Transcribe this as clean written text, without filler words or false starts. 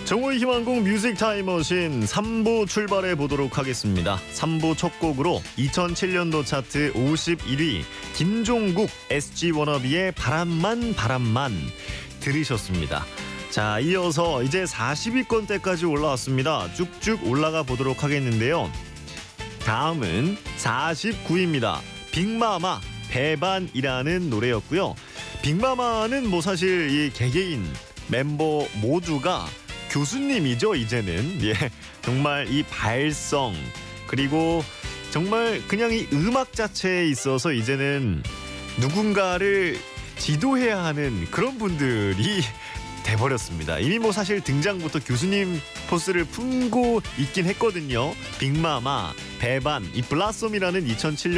정호의 희망곡 뮤직 타임머신 3부 출발해 보도록 하겠습니다. 3부 첫 곡으로 2007년도 차트 51위 김종국 SG 워너비의 바람만 들으셨습니다. 자, 이어서 이제 40위권대까지 올라왔습니다. 쭉쭉 올라가 보도록 하겠는데요. 다음은 49위입니다. 빅마마 배반이라는 노래였고요. 빅마마는 뭐 사실 이 개개인 멤버 모두가 교수님이죠. 이제는 정말 이 발성 그리고 정말 그냥 이 음악 자체에 있어서 이제는 누군가를 지도해야 하는 그런 분들이 돼버렸습니다. 이미 뭐 사실 등장부터 교수님 포스를 품고 있긴 했거든요. 빅마마, 배반, 이 블라썸이라는 2007년